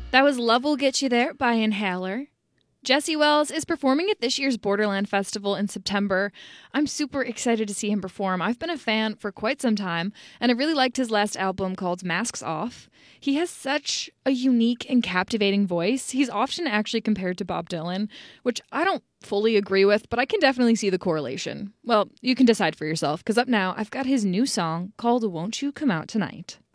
That was Love Will Get You There by Inhaler. Jesse Wells is performing at this year's Borderland Festival in September. I'm super excited to see him perform. I've been a fan for quite some time, and I really liked his last album called Masks Off. He has such a unique and captivating voice. He's often actually compared to Bob Dylan, which I don't fully agree with, but I can definitely see the correlation. Well, you can decide for yourself, because up now I've got his new song called Won't You Come Out Tonight.